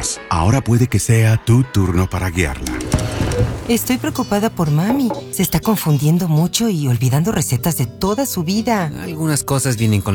años. Ahora puede que sea tu turno para guiarla. Estoy preocupada por mami. Se está confundiendo mucho y olvidando recetas de toda su vida. Algunas cosas vienen con